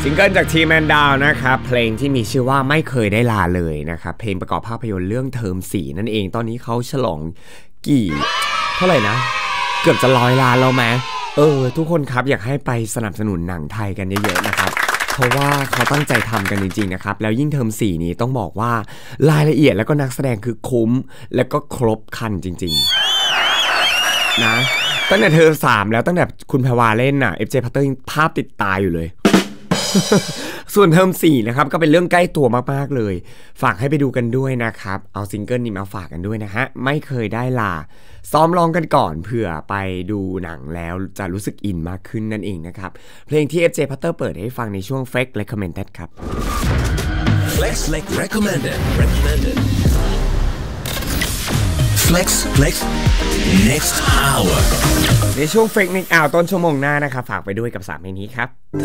ซิงเกิลจากทีมแมนดาวนะครับเพลงที่มีชื่อว่าไม่เคยได้ลาเลยนะครับเพลงประกอบภาพยนตร์เรื่องเทอม4นั่นเองตอนนี้เขาฉลองเท่าไหร่นะเกือบจะ100 ล้านแล้วไหมทุกคนครับอยากให้ไปสนับสนุนหนังไทยกันเยอะๆนะครับเพราะว่าเขาตั้งใจทำกันจริงๆนะครับแล้วยิ่งเทอม4นี้ต้องบอกว่ารายละเอียดแล้วก็นักแสดงคือคุ้มแล้วก็ครบครันจริงๆนะตั้งแต่เทอม3แล้วตั้งแต่คุณแพรวาเล่นน่ะ FJ Potter ภาพติดตาอยู่เลยส่วนเทอม4นะครับก็เป็นเรื่องใกล้ตัวมากๆเลยฝากให้ไปดูกันด้วยนะครับเอาซิงเกิลนี้มาฝากกันด้วยนะฮะไม่เคยได้ลาซ้อมร้องกันก่อนเผื่อไปดูหนังแล้วจะรู้สึกอินมากขึ้นนั่นเองนะครับเพลงที่ FJ Potter เปิดให้ฟังในช่วง Flex Recommended ครับ Flex Recommended Flex Next Hour ในช่วง Flex Next Hour ต้นชั่วโมงหน้านะครับฝากไปด้วยกับ3เพลงนี้ครับ